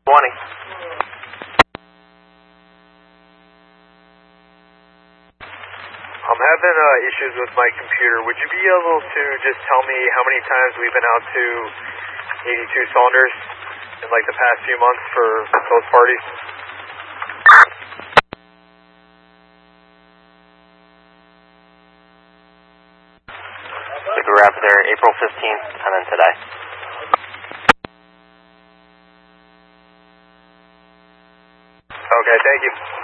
20. I'm having issues with my computer. Would you be able to just tell me how many times we've been out to 82 Saunders in like the past few months for both parties? We were out there April 15th and then today. Okay, thank you.